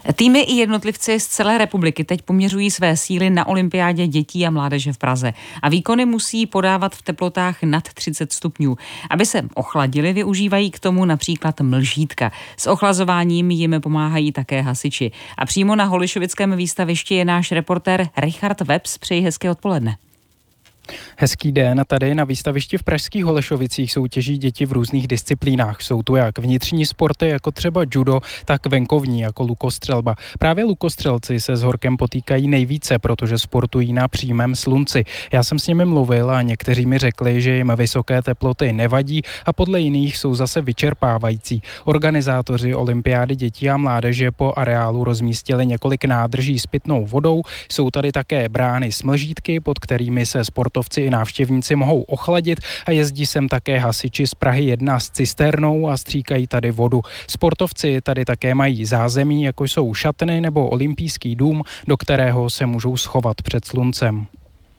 Týmy i jednotlivci z celé republiky teď poměřují své síly na olympiádě dětí a mládeže v Praze. A výkony musí podávat v teplotách nad 30 stupňů. Aby se ochladili, využívají k tomu například mlžítka. S ochlazováním jim pomáhají také hasiči. A přímo na Holišovickém výstavišti je náš reportér Richard Webs. Přeji hezké odpoledne. Hezký den, tady na výstavišti v pražských Holešovicích soutěží děti v různých disciplínách. Jsou tu jak vnitřní sporty, jako třeba judo, tak venkovní, jako lukostřelba. Právě lukostřelci se s horkem potýkají nejvíce, protože sportují na přímém slunci. Já jsem s nimi mluvil a někteří mi řekli, že jim vysoké teploty nevadí a podle jiných jsou zase vyčerpávající. Organizátoři olympiády dětí a mládeže po areálu rozmístili několik nádrží s pitnou vodou. Jsou tady také brány s mlžítky, pod kterými se sportovci i návštěvníci mohou ochladit a jezdí sem také hasiči z Prahy 1 s cisternou a stříkají tady vodu. Sportovci tady také mají zázemí, jako jsou šatny nebo olympijský dům, do kterého se můžou schovat před sluncem.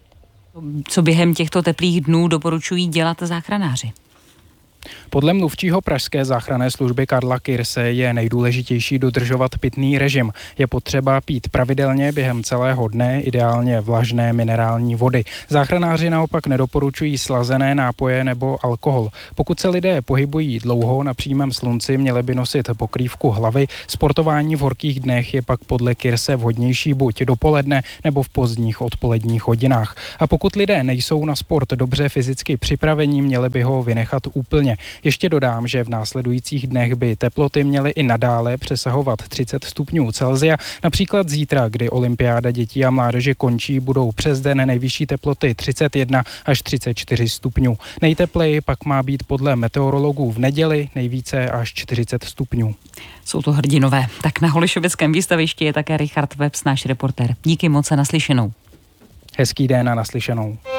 Co během těchto teplých dnů doporučují dělat záchranáři? Podle mluvčího pražské záchranné služby Karla Kirse je nejdůležitější dodržovat pitný režim. Je potřeba pít pravidelně během celého dne, ideálně vlažné minerální vody. Záchranáři naopak nedoporučují slazené nápoje nebo alkohol. Pokud se lidé pohybují dlouho na přímém slunci, měli by nosit pokrývku hlavy. Sportování v horkých dnech je pak podle Kirse vhodnější buď dopoledne nebo v pozdních odpoledních hodinách. A pokud lidé nejsou na sport dobře fyzicky připravení, měli by ho vynechat úplně. Ještě dodám, že v následujících dnech by teploty měly i nadále přesahovat 30 stupňů Celsia. Například zítra, kdy olympiáda dětí a mládeže končí, budou přes den nejvyšší teploty 31 až 34 stupňů. Nejtepleji pak má být podle meteorologů v neděli nejvíce až 40 stupňů. Jsou to hrdinové. Tak na Holišovickém výstavišti je také Richard Webs, náš reportér. Díky moc a naslyšenou. Hezký den a naslyšenou.